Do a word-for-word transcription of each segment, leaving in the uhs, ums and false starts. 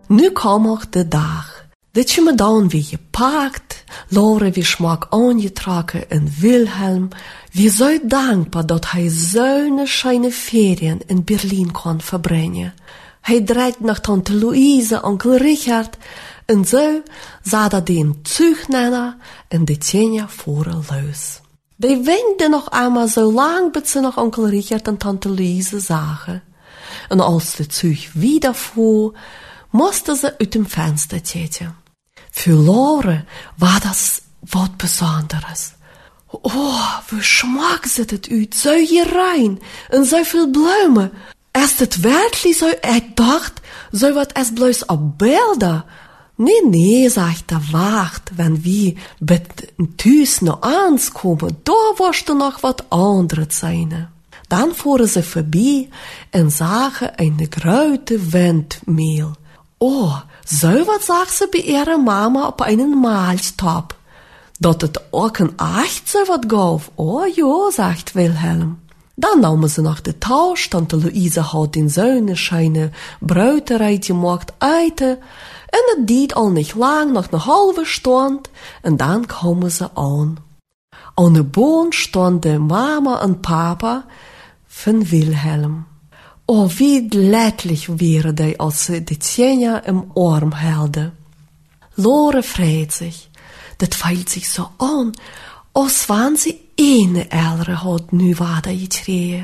Nu kwam ook de dag. De chemadaan weer gepakt, Lore weer smak aangetrokken en Wilhelm weer zo dankbaar dat hij zo'n schöne ferien in Berlin kon verbrengen. Hij dreigt naar tante Louise, onkel Richard, en zo zaten die in Zug nemen en de Tjenja voeren los. Die wenden nog eenmaal zo lang, bis ze nog onkel Richard en tante Louise zagen. En als de Zug wieder fuhr, moesten ze uit dem Fenster kijken. Für Lore war das wat Besonderes. Oh, wie schmack sieht het uit, zo rein en zo veel bloemen. Is het werkelijk zo? Ik dacht, zo wat es bloß op beelden. Nee, nee, sagt er, wacht, wenn wir mit Tüß noch ankommen, da wirst du noch wat anderes sein. Dann fuhren sie vorbei und sahen eine große Windmühle. Oh, so wat zag ze bij ihrer Mama op einen Malstab. Dat het ook een echt zo wat gaf. Oh ja, sagt Wilhelm. Dan namen ze nog de Tausch, tante Louise had in zo'n schöne Brauterei gemacht eten. En het deed al niet lang, nog een halve stond. En dan kwamen ze aan. Aan de boom stonden Mama en Papa van Wilhelm. Oh, wie glücklich wäre die, als sie die Tjenja im Arm hielden. Lore freut sich. Das fühlt sich so an, als wenn sie eine ältere hat nu weiter getreten.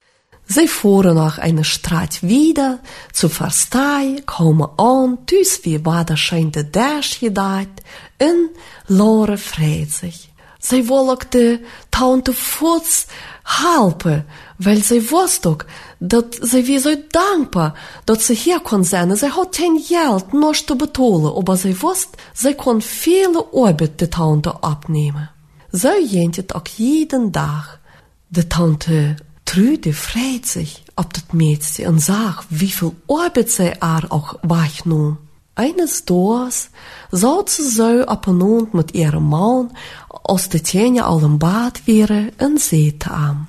Sie fuhren nach einer Straße wieder zu Verstei, kamen an, dus wie weiter scheint der Dash gedeiht, und Lore freut sich. Sie wollte Tante Fuß helpen, weil sie wusste ook dat sie wie so dankbaar dat sie hier kon zijn. Sie hat kein Geld noch zu betalen, aber sie wusste, sie kon viele Arbeit der Tante abnehmen. So ging es auch jeden Tag. Die Tante Trude freut sich auf das Mädchen und sagt, wie viel Arbeit sie er auch wegnahm. Eines Tages saß sie so ab und an mit ihrem Mann, als die Tjenja al im Bad wäre, und sagte ihm,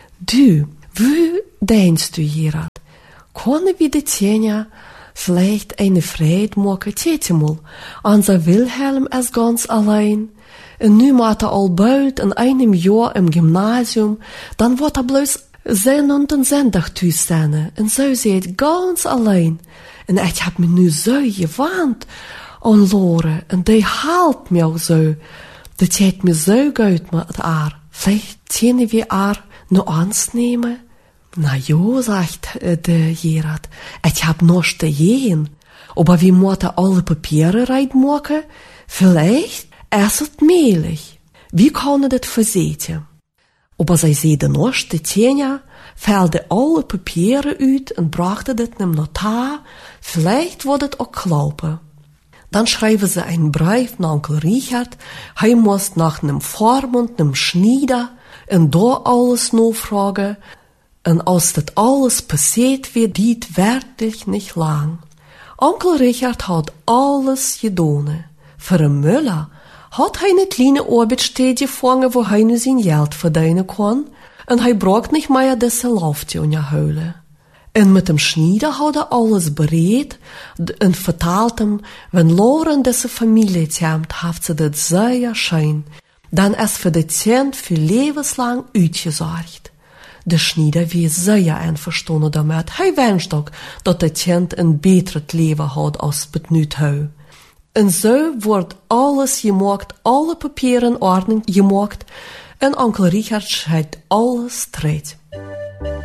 du, wie denkst du, Gerard? Können wir die Tjenja vielleicht eine Freude machen, tietemol? Unser Wilhelm ist ganz allein. Und nu macht er al bald in einem Jahr im Gymnasium, dann wird er bloß zehnentwintig thuis zijn. En zo zit ganz allein. En ik heb me nu zo gewaand aan Lore. En die helpt me ook zo. Dat gaat me zo goed met haar. Vielleicht kunnen we haar nu aannemen? Na ja, sagt de Gerard. Ik heb nog te gehen. Aber we moeten alle papieren reinmaken. Vielleicht ist es möglich. Wie können das verzetten? Aber sie zeiden nog, de Tjenja velde alle papieren uit en brachte dit nem Notar. Vielleicht wird es auch klappen. Dann schreiben sie einen Brief nach Onkel Richard. Hij muss nach nem Vormund, nem Schnieder en da alles nachfragen. Und als das alles passiert wird, diet wirklich nicht lang. Onkel Richard hat alles gedaan. Für een Müller hat hij een kleine Arbeitsstätte gefangen, wo hij nu zijn Geld verdienen kon. En hij braucht nicht mehr diese Laufte unterholen. En mit dem Schnieder hat er alles bereid en vertelt hem, wenn Lore in diese Familie kommt, hat sie das sehr schön. Dann ist für die Kind für lebenslang uitgesorgt. Der Schnieder wie sehr einverstanden damit. Hij wünscht auch, dass das Kind ein besseres Leben hat als mit nicht heu. En so wordt alles gemaakt, alle papieren in Ordnung gemaakt, en Onkel Richard schrijft alles terug.